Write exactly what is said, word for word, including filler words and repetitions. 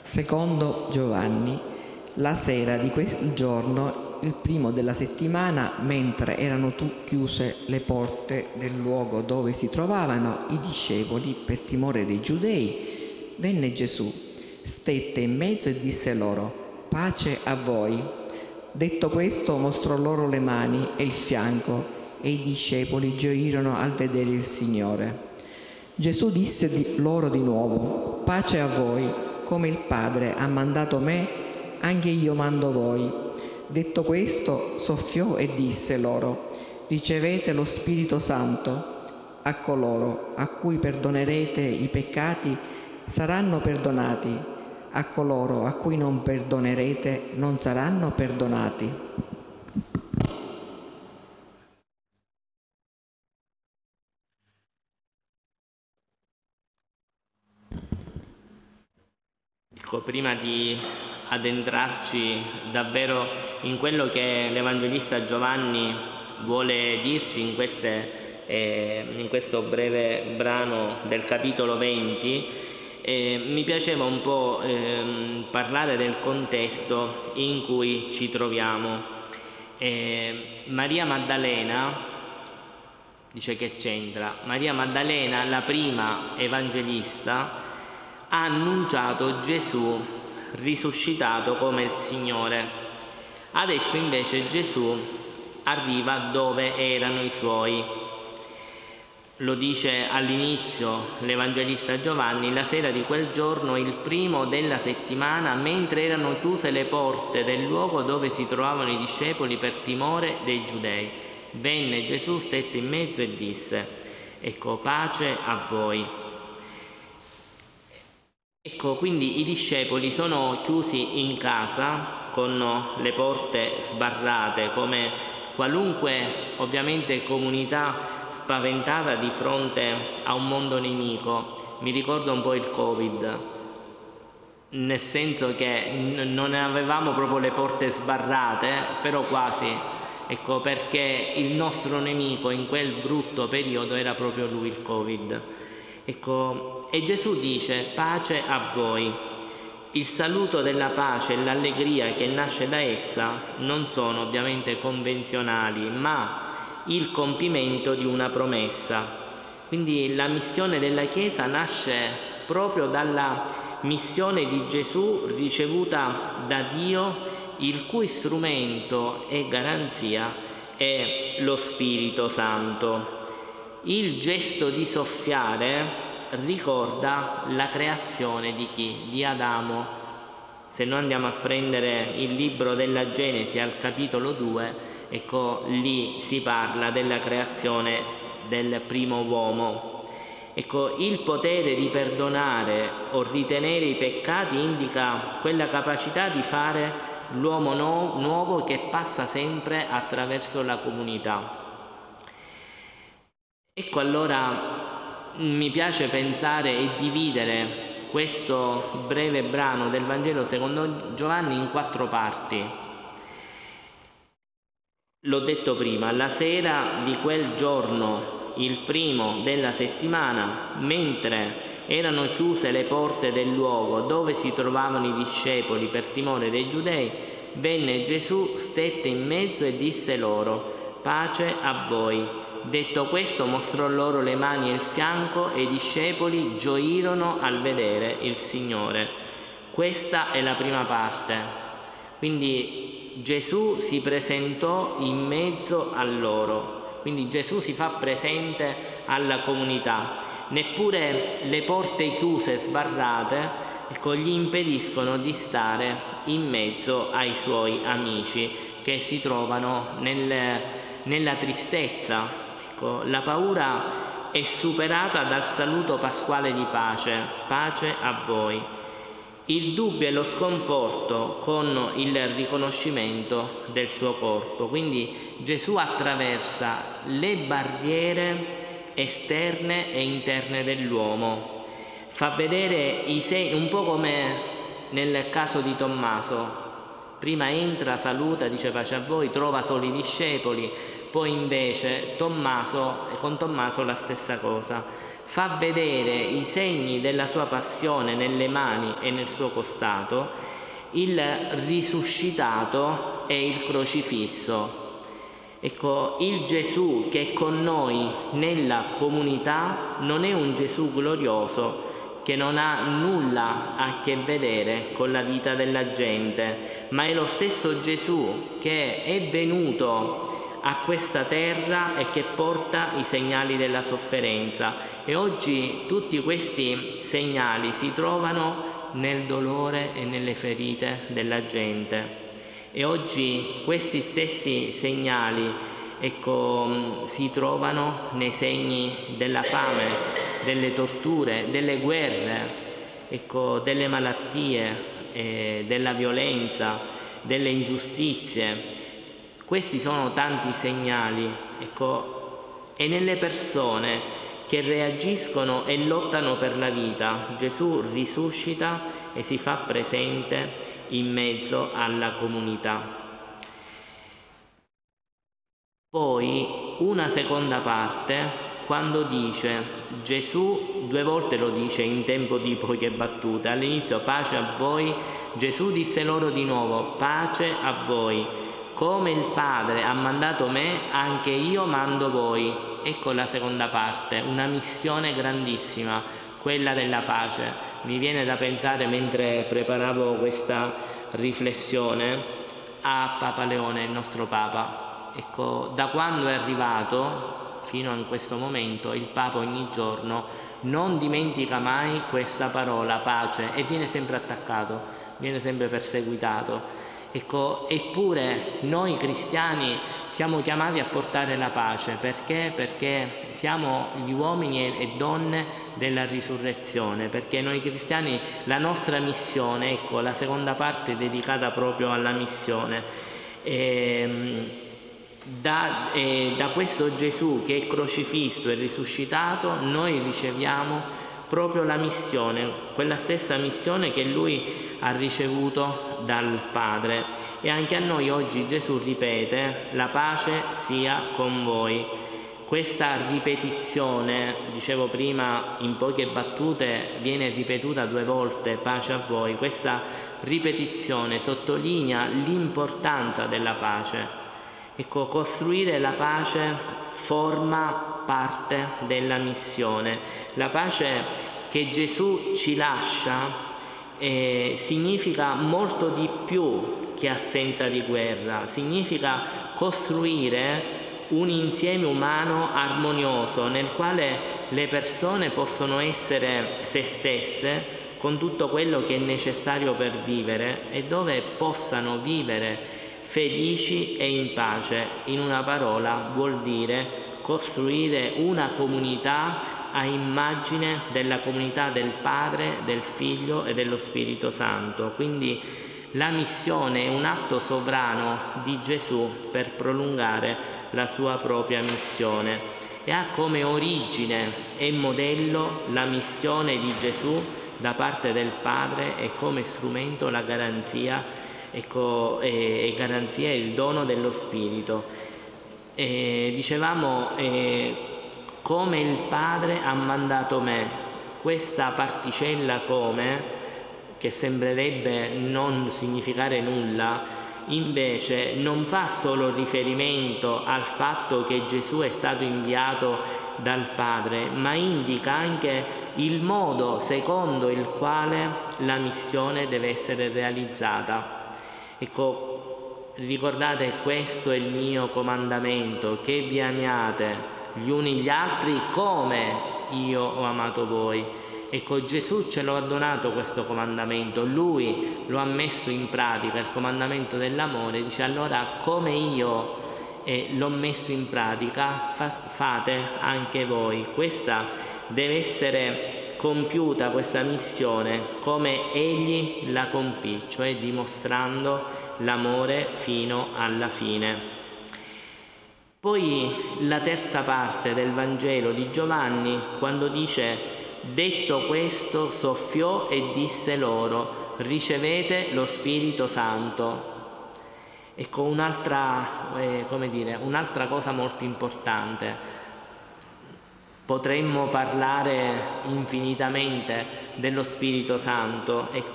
Secondo Giovanni, la sera di quel giorno, il primo della settimana, mentre erano chiuse le porte del luogo dove si trovavano i discepoli per timore dei giudei, venne Gesù, stette in mezzo e disse loro: pace a voi. Detto questo, mostrò loro le mani e il fianco, e i discepoli gioirono al vedere il Signore. Gesù disse di loro di nuovo: pace a voi. Come il Padre ha mandato me, anche io mando voi. Detto questo, soffiò e disse loro: ricevete lo Spirito Santo. A coloro a cui perdonerete i peccati saranno perdonati, a coloro a cui non perdonerete non saranno perdonati. Ecco, prima di addentrarci davvero in quello che l'Evangelista Giovanni vuole dirci in, queste, eh, in questo breve brano del capitolo venti, eh, mi piaceva un po' eh, parlare del contesto in cui ci troviamo. Eh, Maria Maddalena, dice che c'entra, Maria Maddalena, la prima evangelista, ha annunciato Gesù risuscitato come il Signore. Adesso invece Gesù arriva dove erano i suoi. Lo dice all'inizio l'Evangelista Giovanni: la sera di quel giorno, il primo della settimana, mentre erano chiuse le porte del luogo dove si trovavano i discepoli per timore dei giudei, venne Gesù, stette in mezzo e disse: ecco, pace a voi. Ecco, quindi i discepoli sono chiusi in casa con le porte sbarrate, come qualunque ovviamente comunità spaventata di fronte a un mondo nemico. Mi ricordo un po' il Covid, nel senso che non avevamo proprio le porte sbarrate, però quasi, ecco, perché il nostro nemico in quel brutto periodo era proprio lui, il Covid. Ecco, e Gesù dice: pace a voi. Il saluto della pace e l'allegria che nasce da essa non sono ovviamente convenzionali, ma il compimento di una promessa. Quindi la missione della Chiesa nasce proprio dalla missione di Gesù ricevuta da Dio, il cui strumento e garanzia è lo Spirito Santo. Il gesto di soffiare ricorda la creazione di chi? Di Adamo. Se noi andiamo a prendere il libro della Genesi al capitolo due, ecco, lì si parla della creazione del primo uomo. Ecco, il potere di perdonare o ritenere i peccati indica quella capacità di fare l'uomo no- nuovo che passa sempre attraverso la comunità. Ecco, allora mi piace pensare e dividere questo breve brano del Vangelo secondo Giovanni in quattro parti. L'ho detto prima: la sera di quel giorno, il primo della settimana, mentre erano chiuse le porte del luogo dove si trovavano i discepoli per timore dei giudei, venne Gesù, stette in mezzo e disse loro: pace a voi. Detto questo, mostrò loro le mani e il fianco, e i discepoli gioirono al vedere il Signore. Questa è la prima parte. Quindi Gesù si presentò in mezzo a loro. Quindi Gesù si fa presente alla comunità. Neppure le porte chiuse, sbarrate, ecco, gli impediscono di stare in mezzo ai suoi amici che si trovano nel, nella tristezza. Ecco, la paura è superata dal saluto pasquale di pace, pace a voi. Il dubbio e lo sconforto con il riconoscimento del suo corpo. Quindi Gesù attraversa le barriere esterne e interne dell'uomo, fa vedere i segni, un po' come nel caso di Tommaso. Prima entra, saluta, dice pace a voi, trova soli i discepoli. Poi invece Tommaso, con Tommaso la stessa cosa, fa vedere i segni della sua passione nelle mani e nel suo costato, il risuscitato e il crocifisso. Ecco, il Gesù che è con noi nella comunità non è un Gesù glorioso che non ha nulla a che vedere con la vita della gente, ma è lo stesso Gesù che è venuto a questa terra e che porta i segnali della sofferenza. E oggi tutti questi segnali si trovano nel dolore e nelle ferite della gente. E oggi questi stessi segnali, ecco, si trovano nei segni della fame, delle torture, delle guerre, ecco, delle malattie, eh, della violenza, delle ingiustizie. Questi sono tanti segnali, ecco, e nelle persone che reagiscono e lottano per la vita, Gesù risuscita e si fa presente in mezzo alla comunità. Poi una seconda parte, quando dice Gesù, due volte lo dice in tempo di poche battute, all'inizio pace a voi, Gesù disse loro di nuovo pace a voi, come il Padre ha mandato me, anche io mando voi. Ecco la seconda parte, una missione grandissima, quella della pace. Mi viene da pensare, mentre preparavo questa riflessione, a Papa Leone, il nostro Papa. Ecco, da quando è arrivato fino a questo momento, il Papa ogni giorno non dimentica mai questa parola, pace, e viene sempre attaccato, viene sempre perseguitato. Ecco, eppure noi cristiani siamo chiamati a portare la pace. Perché? Perché siamo gli uomini e donne della risurrezione, perché noi cristiani, la nostra missione, ecco, la seconda parte è dedicata proprio alla missione. E, da, e, da questo Gesù che è crocifisso e risuscitato, noi riceviamo proprio la missione, quella stessa missione che lui ha ricevuto dal Padre. E anche a noi oggi Gesù ripete: la pace sia con voi. Questa ripetizione, dicevo prima, in poche battute viene ripetuta due volte, pace a voi. Questa ripetizione sottolinea l'importanza della pace. Ecco, costruire la pace forma parte della missione. La pace che Gesù ci lascia eh, significa molto di più che assenza di guerra, significa costruire un insieme umano armonioso nel quale le persone possono essere se stesse con tutto quello che è necessario per vivere e dove possano vivere felici e in pace. In una parola vuol dire costruire una comunità a immagine della comunità del Padre, del Figlio e dello Spirito Santo. Quindi la missione è un atto sovrano di Gesù per prolungare la sua propria missione e ha come origine e modello la missione di Gesù da parte del Padre e come strumento la garanzia ecco, e, e garanzia il dono dello Spirito. E dicevamo eh, come il Padre ha mandato me. Questa particella come, che sembrerebbe non significare nulla, invece non fa solo riferimento al fatto che Gesù è stato inviato dal Padre, ma indica anche il modo secondo il quale la missione deve essere realizzata. Ecco, ricordate, questo è il mio comandamento, che vi amiate gli uni gli altri come io ho amato voi. Ecco, Gesù ce lo ha donato questo comandamento, lui lo ha messo in pratica, il comandamento dell'amore. Dice: allora, come io eh, l'ho messo in pratica, fa, fate anche voi. Questa deve essere compiuta, questa missione, come egli la compì, cioè dimostrando l'amore fino alla fine. Poi la terza parte del Vangelo di Giovanni, quando dice: detto questo, soffiò e disse loro: ricevete lo Spirito Santo. Ecco, un'altra, eh, come dire, un'altra cosa molto importante. Potremmo parlare infinitamente dello Spirito Santo e